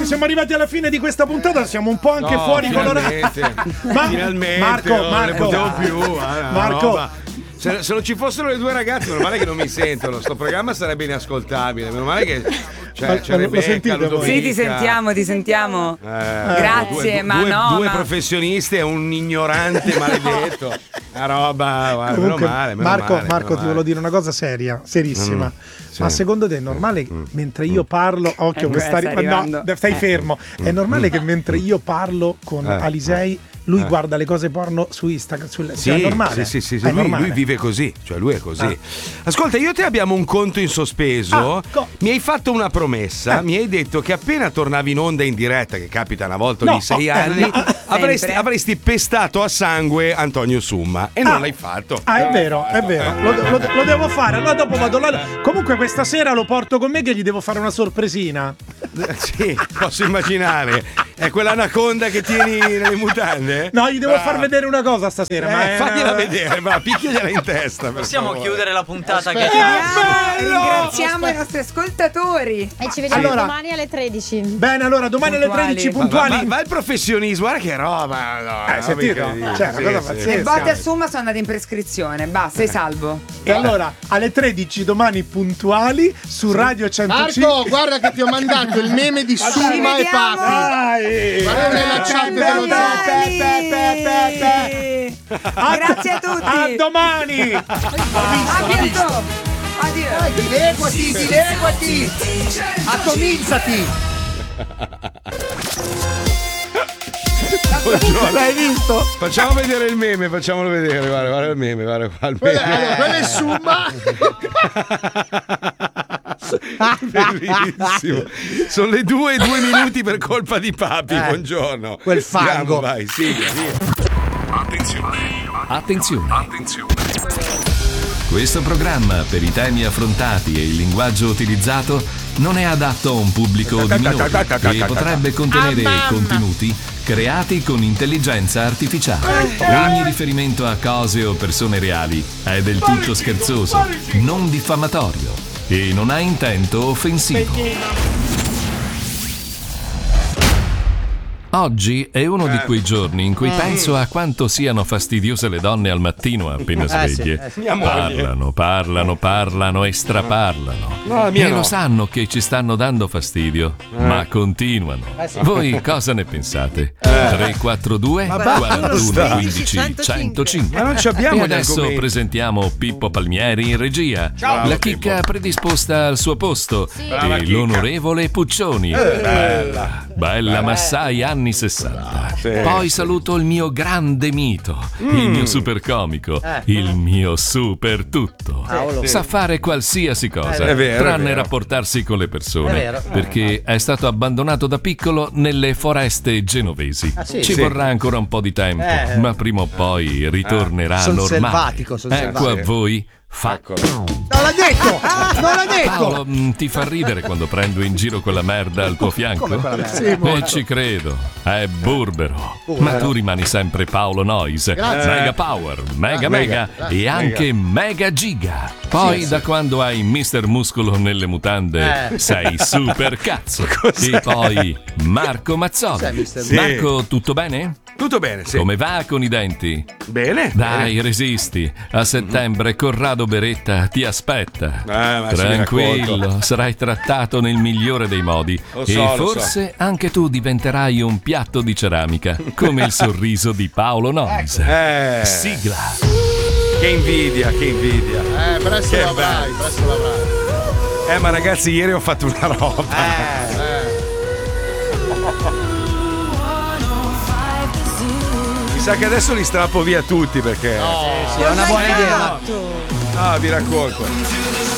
ragazzi, siamo arrivati alla fine di questa puntata. Siamo un po' anche fuori colorati. Finalmente, Marco, non ne potevo più. Marco. Se non ci fossero le due ragazze, meno male che non mi sentono. Sto programma sarebbe inascoltabile. Meno male che c'è Rebecca, Ludovica. Sì, ti sentiamo. Grazie, due professionisti e un ignorante maledetto. Una roba, guarda, Comunque, meno Marco, male. ti volevo dire una cosa serissima. Sì. Ma secondo te è normale mentre io parlo, occhio che stai fermo. È normale che mentre io parlo con Alisei lui guarda le cose porno su Instagram? È normale? Sì, lui vive così, cioè lui è così. Ascolta, io e te abbiamo un conto in sospeso. Mi hai fatto una promessa, mi hai detto che appena tornavi in onda in diretta, che capita una volta ogni 6 anni, avresti pestato a sangue Antonio Summa e non l'hai fatto. È vero. Lo devo fare. Allora dopo vado là. Comunque questa sera lo porto con me che gli devo fare una sorpresina. Sì, posso immaginare. È quell'anaconda che tieni nelle mutande? No, gli devo far vedere una cosa stasera. Fagliela vedere, ma picchiagliela in testa. Possiamo chiudere la puntata Ringraziamo i nostri ascoltatori. E ci vediamo domani alle 13. Bene, allora domani alle 13 puntuali. Ma il professionismo, guarda che roba. Sentito? Le botte a Summa sono andate in prescrizione. Basta, sei salvo. E allora alle 13 domani puntuali su Radio 105. Marco, guarda che ti ho mandato il meme di Summa e Papi. Guarda nella chat dello Grazie a tutti. A domani. Addio. Dileguati. Accominciati. L'hai visto? Facciamo vedere il meme, facciamolo vedere. Guarda il meme, guarda qua il meme. Quello è Summa. Bellissimo. Sono le 2 minuti per colpa di Papi. Buongiorno. Quel fango. Andiamo, vai, sigla, Attenzione. Questo programma, per i temi affrontati e il linguaggio utilizzato, non è adatto a un pubblico di minori e potrebbe contenere contenuti creati con intelligenza artificiale. Ogni riferimento a cose o persone reali è del tutto scherzoso, non diffamatorio e non ha intento offensivo. Oggi è uno di quei giorni in cui penso a quanto siano fastidiose le donne al mattino appena sveglie. Parlano e straparlano. E lo sanno che ci stanno dando fastidio, ma continuano. Voi cosa ne pensate? 342 41 15 105. Ma non ci abbiamo E adesso presentiamo Pippo Palmieri in regia, la chicca predisposta al suo posto e l'onorevole Puccioni. Bella Massai anni 60. Poi saluto il mio grande mito, il mio super comico, il mio super tutto. Sa fare qualsiasi cosa, tranne rapportarsi con le persone, perché è stato abbandonato da piccolo nelle foreste genovesi. Ci vorrà ancora un po' di tempo, ma prima o poi ritornerà normale. Ecco a voi. Non l'ha detto! Paolo, ti fa ridere quando prendo in giro quella merda al tuo fianco? E ci credo, è burbero. Ma tu rimani sempre Paolo Noise. Mega Power, Mega e anche Mega Giga. Poi da quando hai Mister Muscolo nelle mutande sei super cazzo. E poi Marco Mazzoli. Marco, tutto bene? Tutto bene, sì. Come va con i denti? Bene. Dai, resisti. A settembre Corrado Beretta ti aspetta. Tranquillo, sarai trattato nel migliore dei modi. E forse anche tu diventerai un piatto di ceramica, come il sorriso di Paolo Noise. Sigla. Che invidia. Presto l'avrai. Ma ragazzi, ieri ho fatto una roba. Mi sa che adesso li strappo via tutti perché. Sì, è una buona idea. Ah, vi racconto.